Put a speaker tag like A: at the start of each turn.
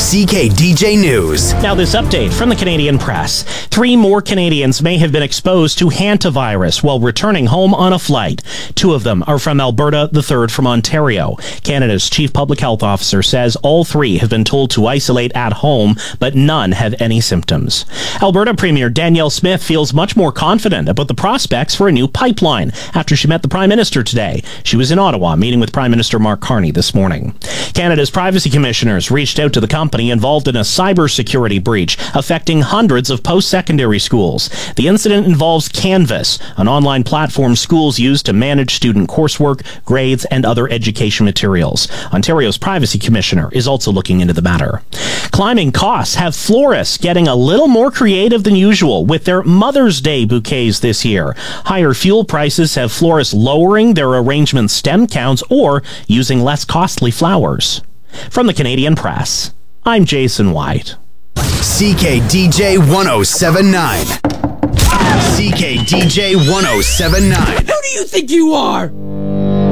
A: CKDJ News.
B: Now this update from the Canadian Press. 3 more Canadians may have been exposed to hantavirus while returning home on a flight. 2 of them are from Alberta, the 3rd from Ontario. Canada's chief public health officer says all 3 have been told to isolate at home, but none have any symptoms. Alberta Premier Danielle Smith feels much more confident about the prospects for a new pipeline after she met the Prime Minister today. She was in Ottawa meeting with Prime Minister Mark Carney this morning. Canada's privacy commissioners reached out to the company involved in a cybersecurity breach affecting hundreds of post-secondary schools. The incident involves Canvas, an online platform schools use to manage student coursework, grades, and other education materials. Ontario's privacy commissioner is also looking into the matter. Climbing costs have florists getting a little more creative than usual with their Mother's Day bouquets this year. Higher fuel prices have florists lowering their arrangement stem counts or using less costly flowers. From the Canadian Press, I'm Jason White.
A: CKDJ 1079. CKDJ 1079.
C: Who do you think you are?